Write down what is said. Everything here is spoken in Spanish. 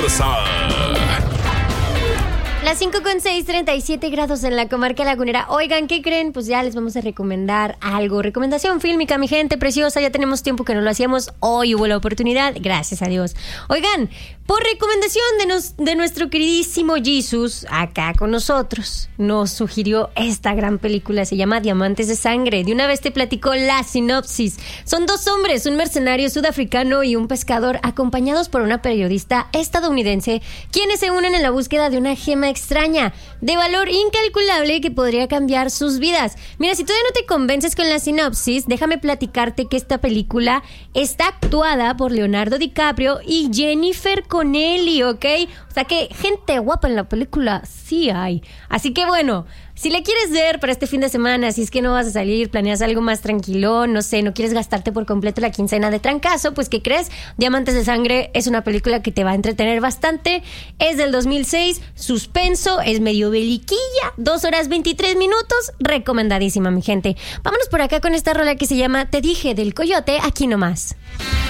fuerza. Las 5:06, 37 grados en la comarca lagunera. Oigan, ¿qué creen? Pues ya les vamos a recomendar algo. Recomendación fílmica, mi gente preciosa. Ya tenemos tiempo que no lo hacíamos. Hoy hubo la oportunidad, gracias a Dios. Oigan, por recomendación de nuestro queridísimo Jesus, acá con nosotros, nos sugirió esta gran película. Se llama Diamantes de Sangre. De una vez te platicó la sinopsis. Son dos hombres, un mercenario sudafricano y un pescador, acompañados por una periodista estadounidense, quienes se unen en la búsqueda de una gema extraña, de valor incalculable que podría cambiar sus vidas. Mira, si todavía no te convences con la sinopsis, déjame platicarte que esta película está actuada por Leonardo DiCaprio y Jennifer Connelly, ¿ok? O sea que gente guapa en la película sí hay. Así que bueno, si la quieres ver para este fin de semana, si es que no vas a salir, planeas algo más tranquilo, no sé, no quieres gastarte por completo la quincena de trancazo, pues ¿qué crees? Diamantes de Sangre es una película que te va a entretener bastante. Es del 2006, suspenso, es medio beliquilla, 2 horas 23 minutos, recomendadísima, mi gente. Vámonos por acá con esta rola que se llama Te dije, del Coyote, aquí nomás.